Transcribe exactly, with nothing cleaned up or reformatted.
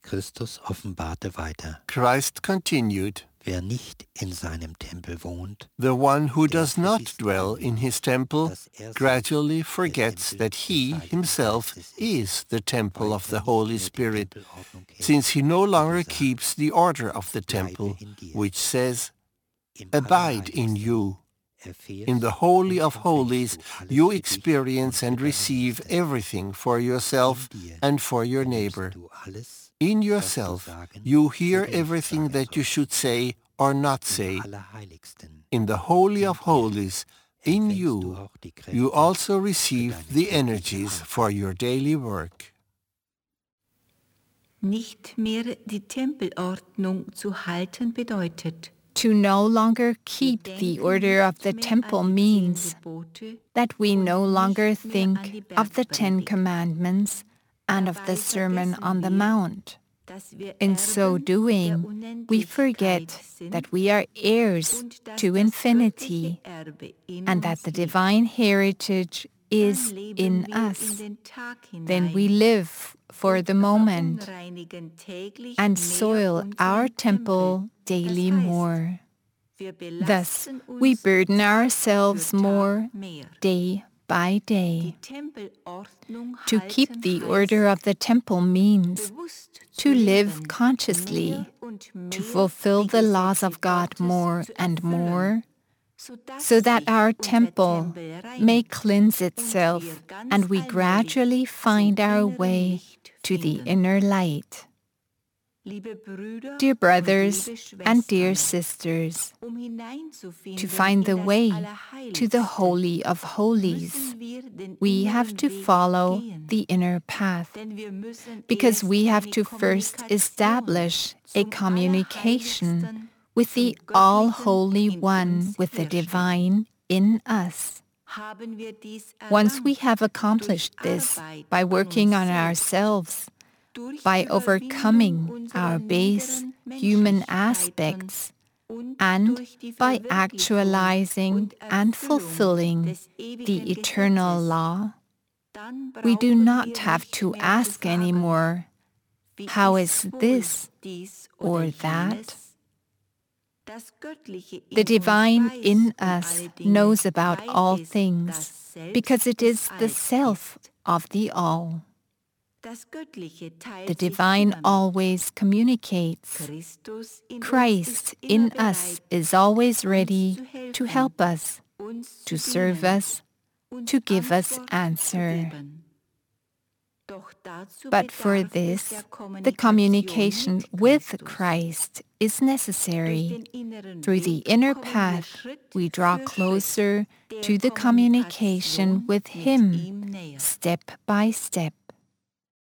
Christus offenbarte weiter: Christ continued, Wer nicht in seinem Tempel wohnt, the one who der does not vergisst dwell allmählich, in his temple dass er gradually selbst der forgets Tempel that des he Heiligen himself Geistes ist, is the temple weil of er the nicht Holy mehr die Spirit, Tempelordnung hält, since he no die longer besagt, keeps the order of the bleibe temple, in dir. which says, Im Abide in Allerheiligsten you. erfährst In the Holy und of Holies, empfängst du alles you für dich experience und and für deine receive Nächsten. everything for yourself In dir and for your erlebst neighbor. du alles, In was du yourself, sagen you oder hear nicht everything sagen that you sollst. should say or not Im say. Allerheiligsten, In the Holy in of dir, Holies, in empfängst du you, auch die you Kräfte also für receive deine the tägliche energies Arbeit. for your daily work. Nicht mehr die Tempelordnung zu halten bedeutet, To no longer keep the order of the temple means that we no longer think of the Ten Commandments and of the Sermon on the Mount. In so doing, we forget that we are heirs to infinity and that the divine heritage is in us. Then we live for the moment and soil our temple daily more. Thus, we burden ourselves more day by day. To keep the order of the temple means to live consciously, to fulfill the laws of God more and more, so that our temple may cleanse itself and we gradually find our way to the inner light. Dear brothers and dear sisters, to find the way to the Holy of Holies, we have to follow the inner path, because we have to first establish a communication with the All-Holy One, with the Divine in us. Once we have accomplished this by working on ourselves, by overcoming our base human aspects, and by actualizing and fulfilling the eternal law, we do not have to ask anymore, how is this or that? The Divine in us knows about all things, because it is the self of the all. The Divine always communicates. Christ in us is always ready to help us, to serve us, to give us answer. But for this, the communication with Christ is necessary. Through the inner path, we draw closer to the communication with Him, step by step.